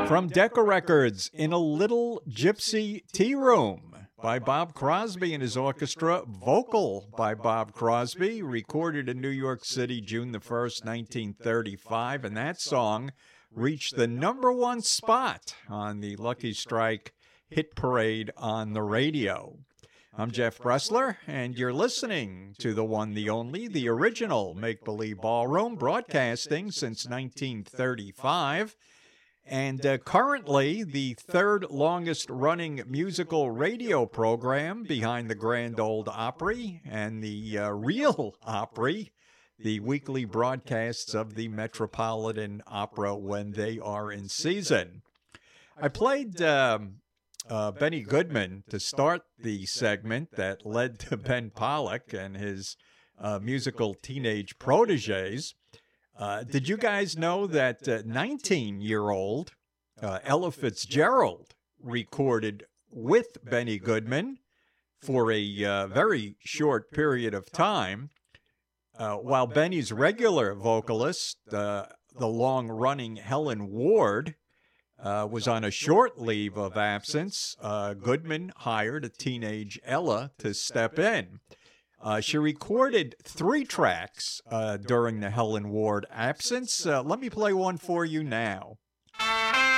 From Decca Records, In a Little Gypsy Tea Room by Bob Crosby and his orchestra, vocal by Bob Crosby, recorded in New York City June the 1st, 1935, and that song reached the #1 spot on the Lucky Strike hit parade on the radio. I'm Jeff Bressler, and you're listening to the one, the only, the original Make Believe Ballroom, broadcasting since 1935. And currently, the third longest running musical radio program behind the Grand Ole Opry and the Real Opry, the weekly broadcasts of the Metropolitan Opera when they are in season. I played Benny Goodman to start the segment that led to Ben Pollack and his musical teenage proteges. Did you guys know that 19-year-old Ella Fitzgerald recorded with Benny Goodman for a very short period of time, while Benny's regular vocalist, the long-running Helen Ward, was on a short leave of absence? Goodman hired a teenage Ella to step in. She recorded 3 tracks during the Helen Ward absence. Let me play one for you now.